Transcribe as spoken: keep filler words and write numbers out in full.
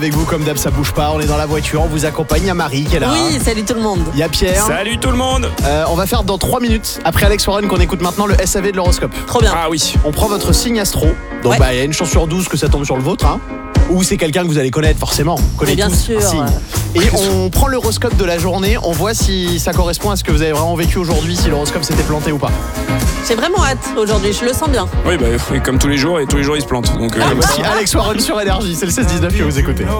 Avec vous, comme d'hab, ça bouge pas. On est dans la voiture, on vous accompagne. Il y a Marie qui est là. Oui, salut tout le monde. Il y a Pierre. Salut tout le monde. Euh, on va faire dans trois minutes, après Alex Warren, qu'on écoute maintenant le S A V de l'horoscope. Trop bien. Ah oui. On prend votre signe astro. Donc, Ouais. bah, il y a une chance sur douze que ça tombe sur le vôtre. Hein. Ou c'est quelqu'un que vous allez connaître, forcément. On connaît Mais bien tous sûr. un signe. Et on prend l'horoscope de la journée. On voit si ça correspond à ce que vous avez vraiment vécu aujourd'hui, si l'horoscope s'était planté ou pas. J'ai vraiment hâte aujourd'hui, je le sens bien. Oui, bah, oui, comme tous les jours, et tous les jours il se plante. Donc, euh, Et voici Alex Warren sur Énergie. C'est le seize dix-neuf que vous écoutez.